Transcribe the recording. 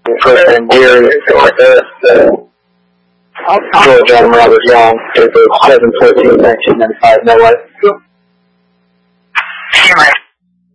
and Gary, George, I'm Robert Young, April 7/14/1995, no life.